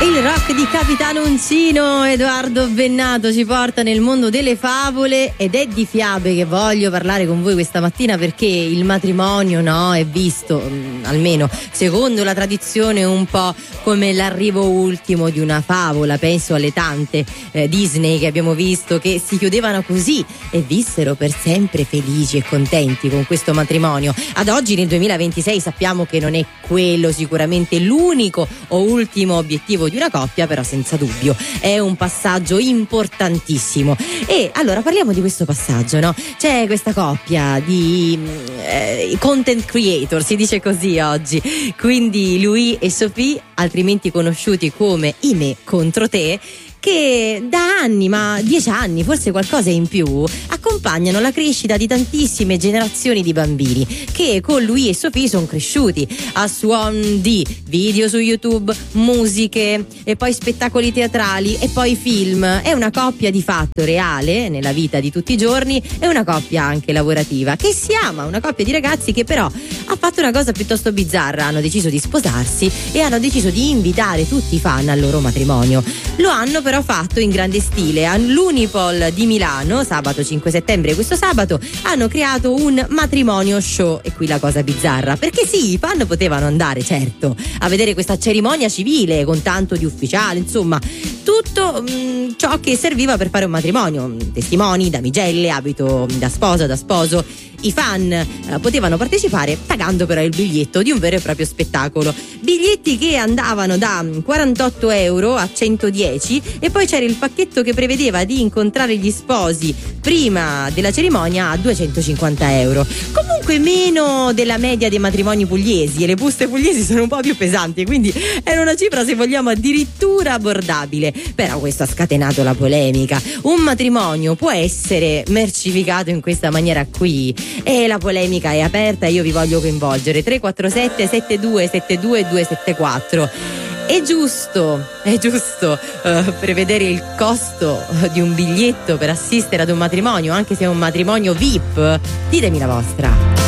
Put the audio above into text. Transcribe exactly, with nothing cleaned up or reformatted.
Il rock di Capitano Uncino, Edoardo Bennato ci porta nel mondo delle favole ed è di fiabe che voglio parlare con voi questa mattina, perché il matrimonio, no, è visto, mh, almeno secondo la tradizione, un po' come l'arrivo ultimo di una favola. Penso alle tante eh, Disney che abbiamo visto che si chiudevano così e vissero per sempre felici e contenti con questo matrimonio. Ad oggi, nel duemilaventisei, sappiamo che non è quello sicuramente l'unico o ultimo obiettivo di una coppia, però senza dubbio è un passaggio importantissimo. E allora parliamo di questo passaggio, no? C'è questa coppia di eh, content creator, si dice così oggi, quindi Louis e Sophie, altrimenti conosciuti come I Me contro te, che da anni, ma dieci anni, forse qualcosa in più, accompagnano la crescita di tantissime generazioni di bambini che con Louis e Sophie sono cresciuti a suon di video su YouTube, musiche e poi spettacoli teatrali e poi film. È una coppia di fatto reale nella vita di tutti i giorni, è una coppia anche lavorativa che si ama, una coppia di ragazzi che però ha fatto una cosa piuttosto bizzarra: hanno deciso di sposarsi e hanno deciso di invitare tutti i fan al loro matrimonio. Lo hanno però fatto in grande stile. All'Unipol di Milano, sabato cinque settembre, questo sabato, hanno creato un matrimonio show. E qui la cosa bizzarra, perché sì, i fan potevano andare, certo, a vedere questa cerimonia civile con tanto di ufficiale, insomma tutto mh, ciò che serviva per fare un matrimonio: testimoni, damigelle, abito da sposa, da sposo. I fan eh, potevano partecipare pagando però il biglietto di un vero e proprio spettacolo. Biglietti che andavano da quarantotto euro a centodieci, e poi c'era il pacchetto che prevedeva di incontrare gli sposi prima della cerimonia a duecentocinquanta euro. Comunque meno della media dei matrimoni pugliesi, e le buste pugliesi sono un po' più pesanti, quindi era una cifra, se vogliamo, addirittura abbordabile. Però questo ha scatenato la polemica. Un matrimonio può essere mercificato in questa maniera qui? E la polemica è aperta e io vi voglio coinvolgere. Tre quattro sette sette due sette due due sette quattro. È giusto, è giusto uh, prevedere il costo di un biglietto per assistere ad un matrimonio, anche se è un matrimonio V I P? Ditemi la vostra.